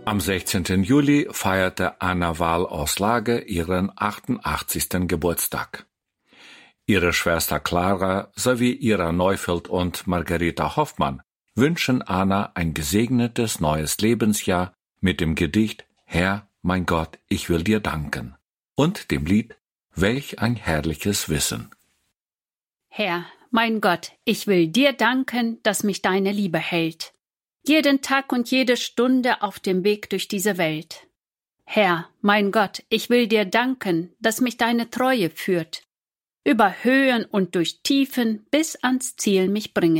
Am 16. Juli feierte Anna Wahl aus Lage ihren 88. Geburtstag. Ihre Schwester Clara sowie Ira Neufeld und Margareta Hoffmann wünschen Anna ein gesegnetes neues Lebensjahr mit dem Gedicht »Herr, mein Gott, ich will dir danken« und dem Lied »Welch ein herrliches Wissen«. Herr, mein Gott, ich will dir danken, dass mich deine Liebe hält. Jeden Tag und jede Stunde auf dem Weg durch diese Welt. Herr, mein Gott, ich will dir danken, dass mich deine Treue führt. Über Höhen und durch Tiefen bis ans Ziel mich bringt.